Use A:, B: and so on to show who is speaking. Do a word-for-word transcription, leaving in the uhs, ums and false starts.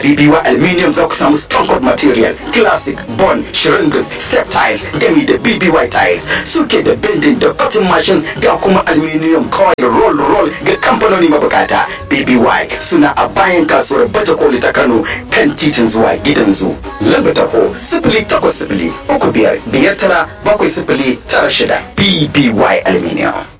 A: B B Y Aluminium za ku samu stone coat material, classic, bond, shingles, step tiles, gami da B B Y tiles. Suke da bending da cutting machines ga kuma aluminium coil roll roll ga kamfanoni mabukata. B B Y suna a bayan kasuwar Baje Koli ta Kano kan titin zuwa gidan zu. Lamba tako sifili takwas sifili uku biyar biyar tara bakwai sifili tara shida. B B Y Aluminium.